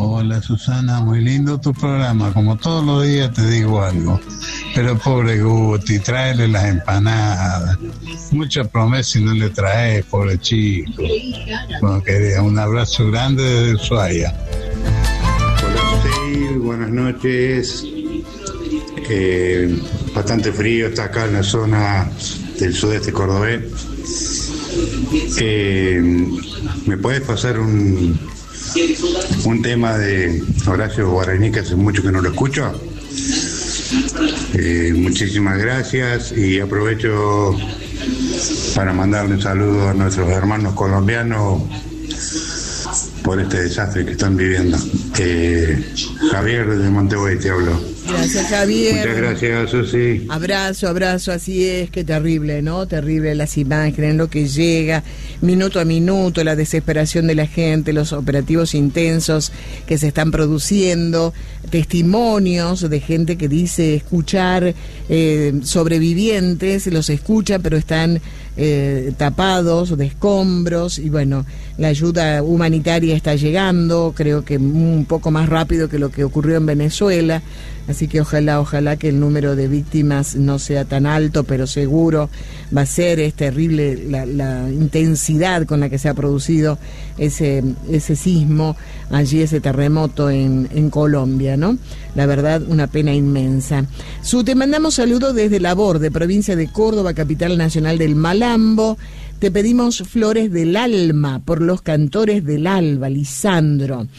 Hola Susana, muy lindo tu programa, como todos los días te digo algo, pero pobre Guti, tráele las empanadas, mucha promesa y no le traes, pobre chico. Bueno, querida, un abrazo grande desde Ushuaia. Hola Susana, buenas noches. Bastante frío está acá en la zona del sudeste cordobés. ¿Me puedes pasar un tema de Horacio Guaraní, que hace mucho que no lo escucho? Muchísimas gracias, y aprovecho para mandarle un saludo a nuestros hermanos colombianos por este desastre que están viviendo. Javier de Montevideo te hablo. Gracias, Javier. Muchas gracias, Susi. Abrazo, así es, qué terrible, ¿no? Terrible las imágenes, lo que llega, minuto a minuto, la desesperación de la gente, los operativos intensos que se están produciendo, testimonios de gente que dice escuchar sobrevivientes, los escucha, pero están tapados de escombros, y bueno, la ayuda humanitaria está llegando, creo que un poco más rápido que lo que ocurrió en Venezuela. Así que ojalá que el número de víctimas no sea tan alto, pero seguro va a ser. Es terrible la intensidad con la que se ha producido ese sismo, allí ese terremoto en Colombia, ¿no? La verdad, una pena inmensa. Te mandamos saludos desde Laborde, provincia de Córdoba, capital nacional del Malambo. Te pedimos flores del alma por los cantores del alba, Lisandro.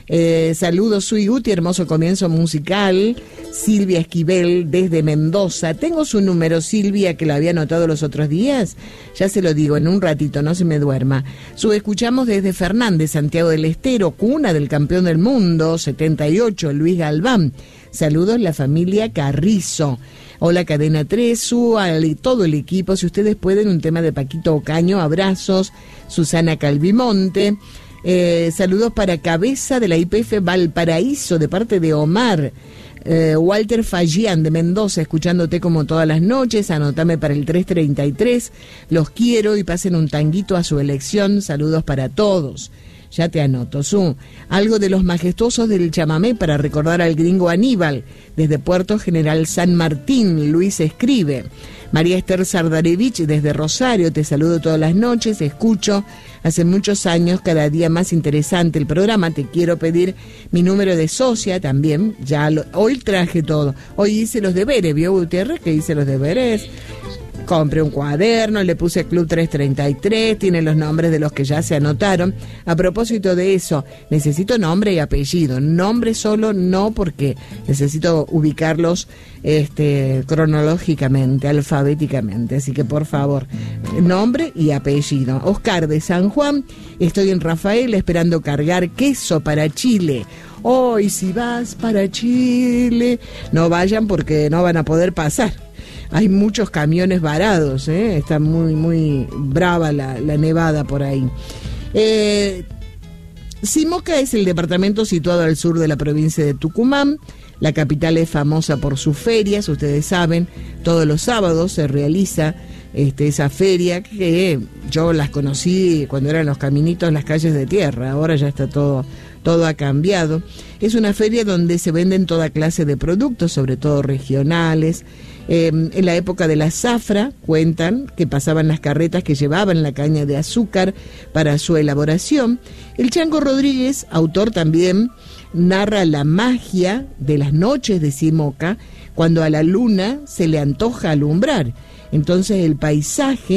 Saludos, Sui Guti, hermoso comienzo musical. Silvia Esquivel desde Mendoza. Tengo su número, Silvia, que lo había anotado los otros días. Ya se lo digo en un ratito, no se me duerma. Escuchamos desde Fernández, Santiago del Estero, cuna del campeón del mundo 78, Luis Galván. Saludos, la familia Carrizo. Hola, Cadena 3, todo el equipo. Si ustedes pueden, un tema de Paquito Ocaño. Abrazos, Susana Calvimonte. Saludos para Cabeza de la IPF Valparaíso, de parte de Omar. Walter Fagián de Mendoza, escuchándote como todas las noches. Anotame para el 333. Los quiero, y pasen un tanguito a su elección. Saludos para todos. Ya te anoto, algo de los majestuosos del chamamé para recordar al gringo Aníbal. Desde Puerto General San Martín, Luis escribe. María Esther Sardarevich desde Rosario, te saludo todas las noches, escucho hace muchos años, cada día más interesante el programa. Te quiero pedir mi número de socia también. Hoy traje todo. Hoy hice los deberes, ¿vio Gutiérrez que hice los deberes? Compré un cuaderno, le puse Club 333, tiene los nombres de los que ya se anotaron. A propósito de eso, necesito nombre y apellido. Nombre solo no, porque necesito ubicarlos cronológicamente, alfabéticamente. Así que por favor, nombre y apellido. Oscar de San Juan, estoy en Rafael esperando cargar queso para Chile. Hoy si vas para Chile, no vayan porque no van a poder pasar. Hay muchos camiones varados, está muy brava la nevada por ahí. Simoca es el departamento situado al sur de la provincia de Tucumán. La capital es famosa por sus ferias, ustedes saben, todos los sábados se realiza esa feria, que yo las conocí cuando eran los caminitos, las calles de tierra. Ahora ya está todo ha cambiado. Es una feria donde se venden toda clase de productos, sobre todo regionales. En la época de la zafra, cuentan que pasaban las carretas que llevaban la caña de azúcar para su elaboración. El Chango Rodríguez, autor también, narra la magia de las noches de Simoca, cuando a la luna se le antoja alumbrar. Entonces el paisaje